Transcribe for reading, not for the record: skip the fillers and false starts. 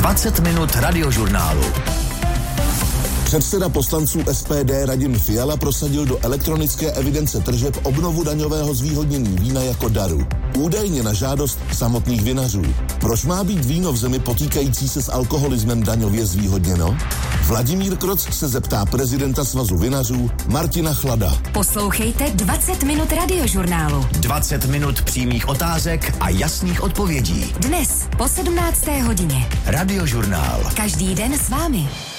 20 minut radiožurnálu. Předseda poslanců SPD Radim Fiala prosadil do elektronické evidence tržeb obnovu daňového zvýhodnění vína jako daru. Údajně na žádost samotných vinařů. Proč má být víno v zemi potýkající se s alkoholismem daňově zvýhodněno? Vladimír Kroc se zeptá prezidenta Svazu vinařů Martina Chlada. Poslouchejte 20 minut radiožurnálu. 20 minut přímých otázek a jasných odpovědí. Dnes po 17. hodině. Radiožurnál. Každý den s vámi.